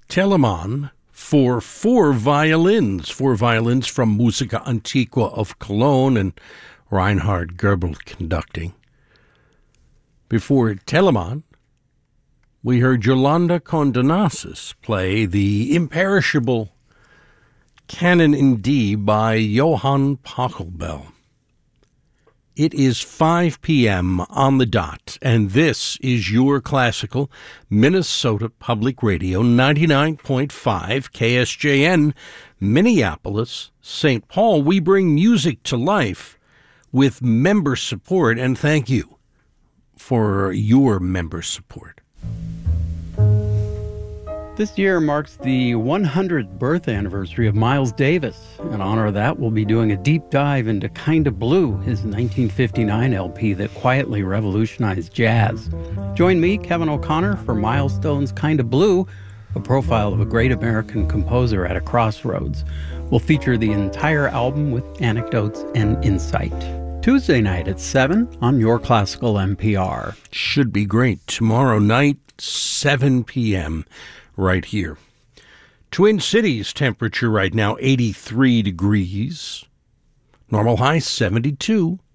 Telemann for four violins from Musica Antiqua of Cologne and Reinhard Goebel conducting. Before Telemann, we heard Yolanda Condonasis play the imperishable Canon in D by Johann Pachelbel. It is 5 p.m. on the dot, and this is your classical Minnesota Public Radio 99.5 KSJN, Minneapolis, St. Paul. We bring music to life with member support, and thank you for your member support. This year marks the 100th birth anniversary of Miles Davis. In honor of that, we'll be doing a deep dive into Kinda Blue, his 1959 LP that quietly revolutionized jazz. Join me, Kevin O'Connor, for Milestones Kinda Blue, a profile of a great American composer at a crossroads. We'll feature the entire album with anecdotes and insight. Tuesday night at 7 on Your Classical NPR. Should be great. Tomorrow night, 7 p.m., right here. Twin Cities temperature right now, 83 degrees. Normal high, 72.